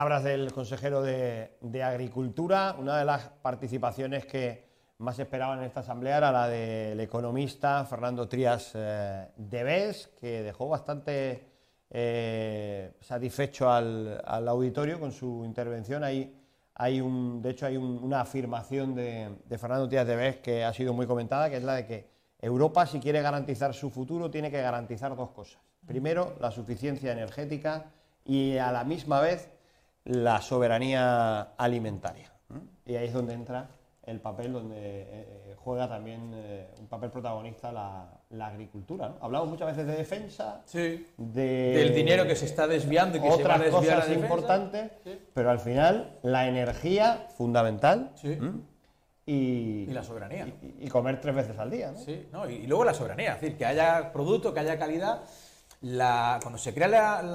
Palabras del consejero de Agricultura. Una de las participaciones que más esperaban en esta asamblea era la del economista Fernando Trías de Bes, que dejó bastante satisfecho al auditorio con su intervención. De hecho, hay una afirmación de Fernando Trías de Bes que ha sido muy comentada, que es la de que Europa, si quiere garantizar su futuro, tiene que garantizar dos cosas. Primero, la suficiencia energética y a la misma vez la soberanía alimentaria. Y ahí es donde entra el papel, donde juega también un papel protagonista la agricultura, ¿no? Hablamos muchas veces de defensa, sí, del dinero que se está desviando y que se va a desviar otras a cosas defensa, importantes, sí, pero al final la energía fundamental, sí, y la soberanía. Y comer 3 veces al día, ¿no? Sí, ¿no? Y luego la soberanía, es decir, que haya producto, que haya calidad. Cuando se crea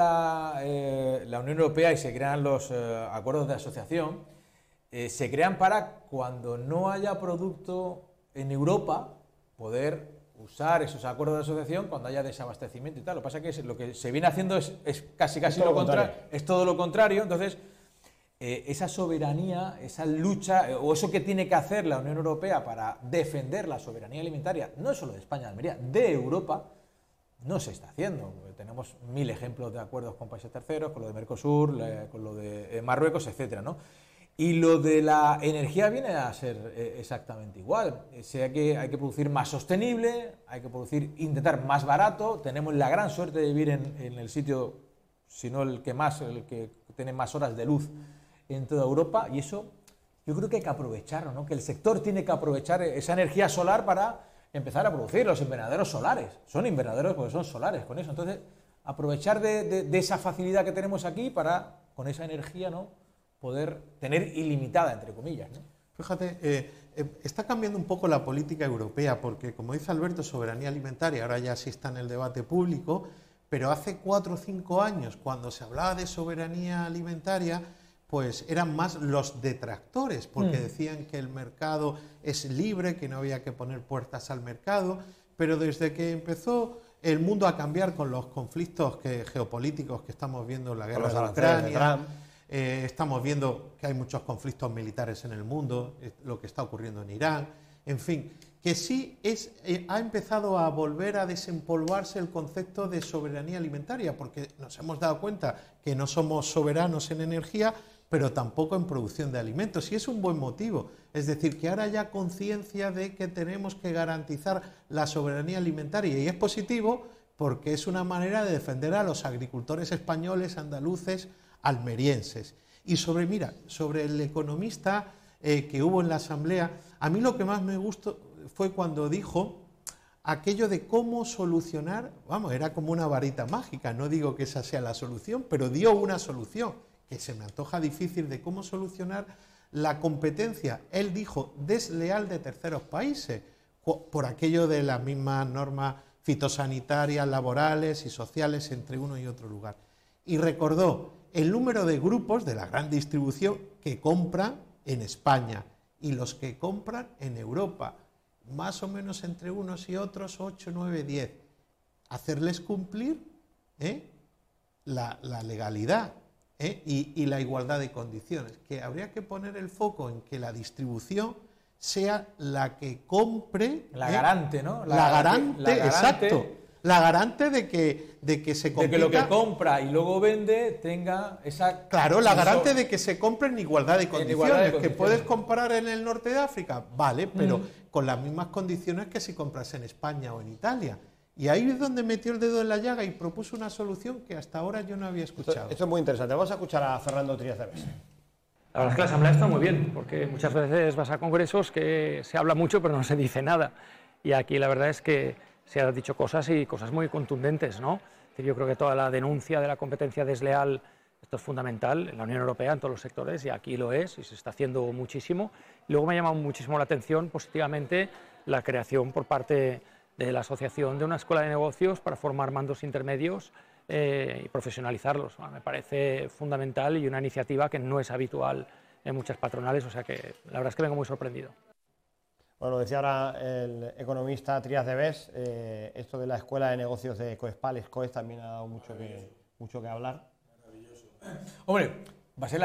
la Unión Europea y se crean los acuerdos de asociación, se crean para cuando no haya producto en Europa poder usar esos acuerdos de asociación cuando haya desabastecimiento y tal. Lo que pasa es que lo que se viene haciendo es casi lo contrario, es todo lo contrario. Entonces, esa soberanía, esa lucha, o eso que tiene que hacer la Unión Europea para defender la soberanía alimentaria, no solo de España, de Almería, de Europa, no se está haciendo. Tenemos 1000 ejemplos de acuerdos con países terceros, con lo de Mercosur, con lo de Marruecos, etcétera, ¿no? Y lo de la energía viene a ser exactamente igual. Hay que producir más sostenible, hay que intentar más barato. Tenemos la gran suerte de vivir en el sitio, si no el que tiene más horas de luz en toda Europa, y eso yo creo que hay que aprovecharlo, ¿no? Que el sector tiene que aprovechar esa energía solar para empezar a producir los invernaderos solares. Son invernaderos porque son solares con eso. Entonces, aprovechar de esa facilidad que tenemos aquí para, con esa energía, ¿no?, poder tener ilimitada, entre comillas, ¿no? Fíjate, está cambiando un poco la política europea, porque, como dice Alberto, soberanía alimentaria ahora ya sí está en el debate público, pero hace 4 o 5 años, cuando se hablaba de soberanía alimentaria, pues eran más los detractores, porque decían que el mercado es libre, que no había que poner puertas al mercado, pero desde que empezó el mundo a cambiar con los conflictos geopolíticos que estamos viendo, la guerra de Ucrania, estamos viendo que hay muchos conflictos militares en el mundo, lo que está ocurriendo en Irán, en fin, que sí ha empezado a volver a desempolvarse el concepto de soberanía alimentaria, porque nos hemos dado cuenta que no somos soberanos en energía, pero tampoco en producción de alimentos, y es un buen motivo. Es decir, que ahora haya conciencia de que tenemos que garantizar la soberanía alimentaria, y es positivo porque es una manera de defender a los agricultores españoles, andaluces, almerienses. Y sobre el economista que hubo en la asamblea, a mí lo que más me gustó fue cuando dijo aquello de cómo solucionar, vamos, era como una varita mágica, no digo que esa sea la solución, pero dio una solución que se me antoja difícil, de cómo solucionar la competencia, él dijo, desleal de terceros países, por aquello de las mismas normas fitosanitarias, laborales y sociales entre uno y otro lugar. Y recordó el número de grupos de la gran distribución que compran en España y los que compran en Europa, más o menos entre unos y otros 8, 9, 10. Hacerles cumplir la legalidad y la igualdad de condiciones, que habría que poner el foco en que la distribución sea la que compre, la garante, ¿no? La garante, exacto. La garante de que se compita, de que lo que compra y luego vende tenga esa... Claro, la garante de que se compre en igualdad de condiciones. Que puedes comprar en el norte de África, vale, pero con las mismas condiciones que si compras en España o en Italia. Y ahí es donde metió el dedo en la llaga y propuso una solución que hasta ahora yo no había escuchado. Esto es muy interesante. Vamos a escuchar a Fernando Trías de Bes. La verdad es que la asamblea está muy bien, porque muchas veces vas a congresos que se habla mucho pero no se dice nada. Y aquí la verdad es que se han dicho cosas y cosas muy contundentes, ¿no? Es decir, yo creo que toda la denuncia de la competencia desleal, esto es fundamental en la Unión Europea, en todos los sectores, y aquí lo es, y se está haciendo muchísimo. Y luego me ha llamado muchísimo la atención positivamente la creación por parte de la asociación de una escuela de negocios para formar mandos intermedios y profesionalizarlos. Bueno, me parece fundamental y una iniciativa que no es habitual en muchas patronales, o sea que la verdad es que vengo muy sorprendido. Bueno, lo decía ahora el economista Trías de Bes, esto de la Escuela de Negocios de Coespal, SCOES, también ha dado mucho que hablar. Hombre, Va a ser